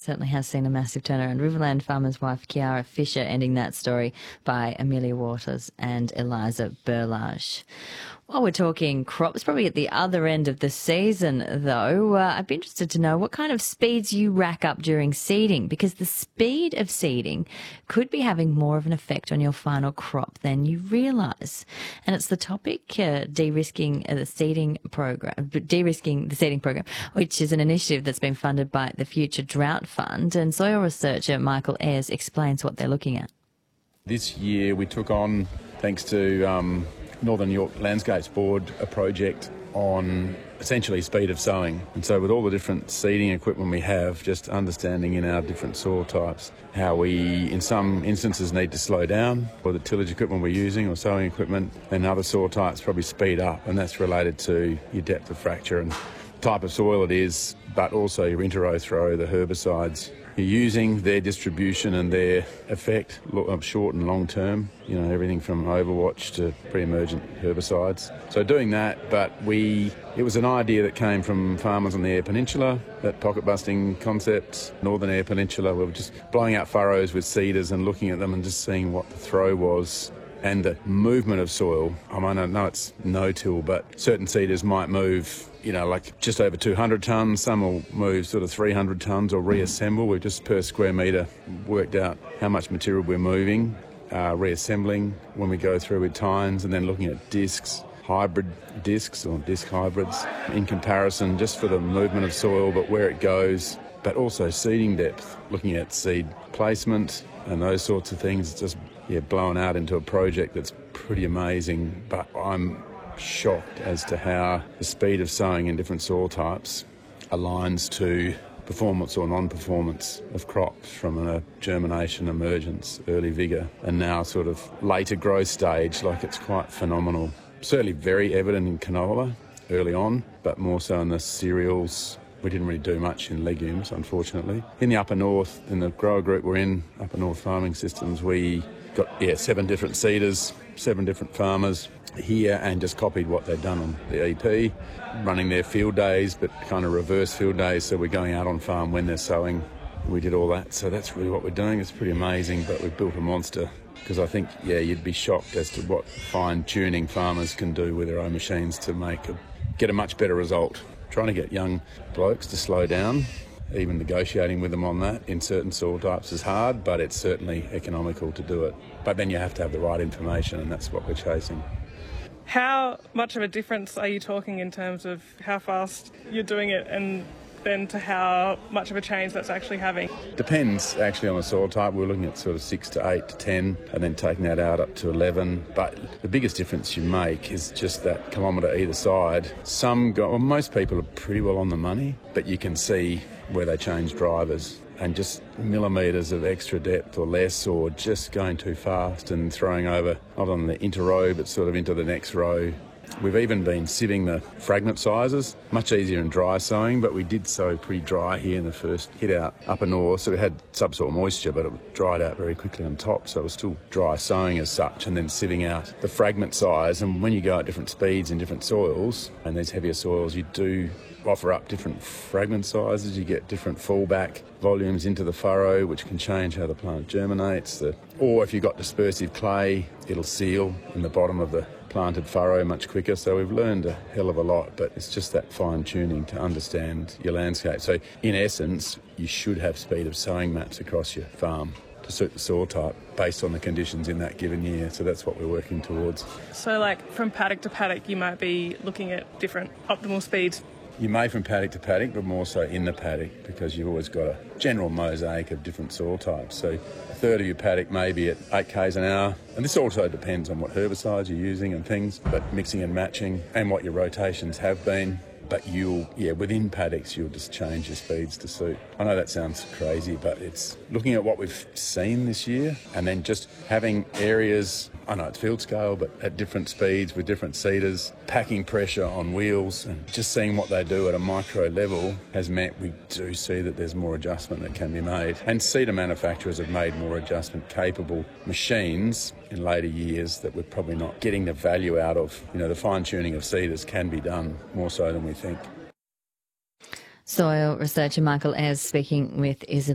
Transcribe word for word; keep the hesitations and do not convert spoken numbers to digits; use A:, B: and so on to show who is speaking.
A: certainly has seen a massive turnaround. Riverland farmer's wife Kiara Fisher ending that story by Amelia Waters and Eliza Berlage. While we're talking crops, probably at the other end of the season, though, uh, I'd be interested to know what kind of speeds you rack up during seeding, because the speed of seeding could be having more of an effect on your final crop than you realise. And it's the topic, uh, de-risking the seeding program, de-risking the seeding program, which is an initiative that's been funded by the Future Drought Fund. And soil researcher Michael Ayres explains what they're looking at.
B: This year we took on, thanks to um, Northern York Landscapes Board, a project on essentially speed of sowing. And so with all the different seeding equipment we have, just understanding in our different soil types how we in some instances need to slow down for the tillage equipment we're using or sowing equipment, and other soil types probably speed up, and that's related to your depth of fracture and type of soil it is, but also your inter-row throw, the herbicides you're using, their distribution and their effect, short and long term, you know, everything from Overwatch to pre-emergent herbicides. So doing that, but we, it was an idea that came from farmers on the Eyre Peninsula, that pocket busting concept, Northern Eyre Peninsula. We were just blowing out furrows with seeders and looking at them and just seeing what the throw was and the movement of soil. I mean, I know it's no-till, but certain seeders might move, you know, like just over two hundred tonnes. Some will move sort of three hundred tonnes or reassemble. We've just per square metre worked out how much material we're moving, uh, reassembling when we go through with tines, and then looking at discs, hybrid discs or disc hybrids in comparison, just for the movement of soil, but where it goes, but also seeding depth, looking at seed placement and those sorts of things. It's just, yeah, blown out into a project that's pretty amazing, but I'm shocked as to how the speed of sowing in different soil types aligns to performance or non-performance of crops from a germination, emergence, early vigour, and now sort of later growth stage. Like, it's quite phenomenal. Certainly very evident in canola early on, but more so in the cereals. We didn't really do much in legumes, unfortunately. In the upper north, in the grower group we're in, Upper North Farming Systems, we got yeah seven different seeders, seven different farmers here, and just copied what they'd done on the E P, running their field days, but kind of reverse field days, so we're going out on farm when they're sowing. We did all that, so that's really what we're doing. It's pretty amazing, but we've built a monster, because I think, yeah, you'd be shocked as to what fine-tuning farmers can do with their own machines to make a, get a much better result. Trying to get young blokes to slow down, even negotiating with them on that in certain soil types is hard, but it's certainly economical to do it. But then you have to have the right information, and that's what we're chasing.
C: How much of a difference are you talking in terms of how fast you're doing it, and then to how much of a change that's actually having?
B: Depends actually on the soil type. We're looking at sort of six to eight to ten, and then taking that out up to eleven. But the biggest difference you make is just that kilometre either side. Some go, well, most people are pretty well on the money, but you can see where they change drivers, and just millimetres of extra depth or less, or just going too fast and throwing over, not on the inter-row, but sort of into the next row. We've even been sieving the fragment sizes, much easier in dry sowing, but we did sow pretty dry here in the first hit out upper north, so we had subsoil moisture, but it dried out very quickly on top, so it was still dry sowing as such, and then sieving out the fragment size. And when you go at different speeds in different soils, and these heavier soils, you do offer up different fragment sizes. You get different fallback volumes into the furrow, which can change how the plant germinates. The, or if you've got dispersive clay, it'll seal in the bottom of the planted furrow much quicker. So we've learned a hell of a lot, but it's just that fine tuning to understand your landscape. So in essence, you should have speed of sowing maps across your farm to suit the soil type based on the conditions in that given year. So that's what we're working towards.
C: So like from paddock to paddock, you might be looking at different optimal speeds.
B: You may from paddock to paddock, but more so in the paddock, because you've always got a general mosaic of different soil types. So a third of your paddock may be at eight k's an hour. And this also depends on what herbicides you're using and things, but mixing and matching and what your rotations have been. But you'll, yeah, within paddocks, you'll just change your speeds to suit. I know that sounds crazy, but it's looking at what we've seen this year and then just having areas, I know it's field scale, but at different speeds with different seeders, packing pressure on wheels and just seeing what they do at a micro level has meant we do see that there's more adjustment that can be made. And seeder manufacturers have made more adjustment capable machines in later years that we're probably not getting the value out of. You know, the fine-tuning of seeders can be done more so than we think.
A: Soil researcher Michael Ayres speaking with Isabel.